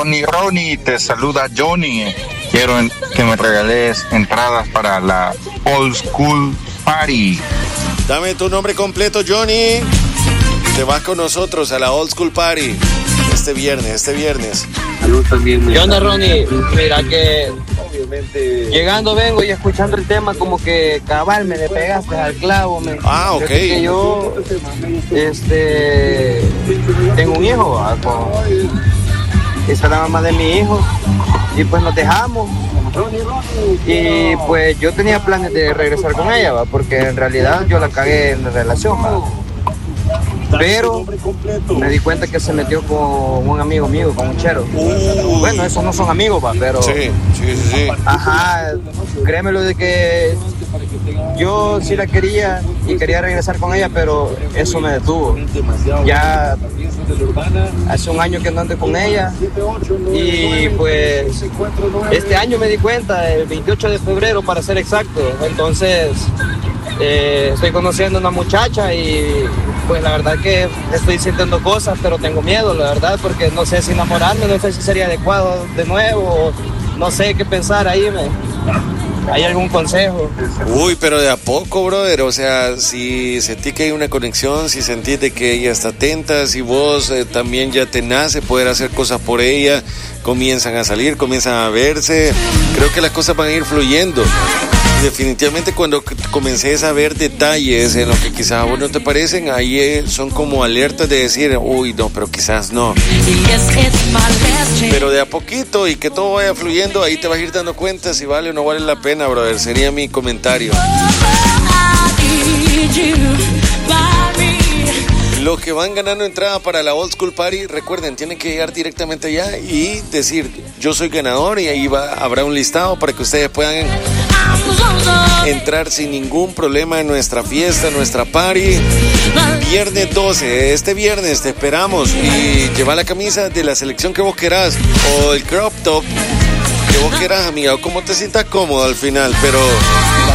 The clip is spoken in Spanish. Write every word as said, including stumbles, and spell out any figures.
Ronnie, Ronnie, te saluda Johnny. Quiero en, que me regales entradas para la Old School Party. Dame tu nombre completo, Johnny. Te vas con nosotros a la Old School Party este viernes, este viernes. Salud también. ¿Qué onda, Ronnie? Mira que obviamente llegando vengo y escuchando el tema como que cabal me le pegaste al clavo. Me. Ah, ok. Que yo este tengo un hijo, ¿va? Con, esa es la mamá de mi hijo y pues nos dejamos y pues yo tenía planes de regresar con ella, ¿va? Porque en realidad yo la cagué en la relación, ¿va? Pero me di cuenta que se metió con un amigo mío, con un chero. Uh, bueno, esos no son amigos, va, pero... Sí, sí, sí, sí. Ajá, créemelo de que yo sí la quería y quería regresar con ella, pero eso me detuvo. Ya hace un año que no ando con ella y pues este año me di cuenta, el veintiocho de febrero para ser exacto. Entonces eh, estoy conociendo a una muchacha y pues la verdad que estoy sintiendo cosas, pero tengo miedo, la verdad, porque no sé si enamorarme, no sé si sería adecuado de nuevo, no sé qué pensar ahí, me... ¿Hay algún consejo? Uy, pero de a poco, brother. O sea, si sentí que hay una conexión, si sentís de que ella está atenta, si vos eh, también ya te nace poder hacer cosas por ella, comienzan a salir, comienzan a verse, creo que las cosas van a ir fluyendo. Definitivamente cuando comencés a ver detalles en lo que quizás a vos no te parecen, ahí eh, son como alertas de decir, uy, no, pero quizás no. Pero de a poquito y que todo vaya fluyendo, ahí te vas a ir dando cuenta si vale o no vale la pena, brother. Sería mi comentario. Los que van ganando entrada para la Old School Party, recuerden, tienen que llegar directamente allá y decir, yo soy ganador, y ahí va, habrá un listado para que ustedes puedan entrar sin ningún problema en nuestra fiesta, en nuestra party. Viernes doce, este viernes te esperamos, y lleva la camisa de la selección que vos querás o el crop top que vos querás, amiga, o como te sientas cómodo al final, pero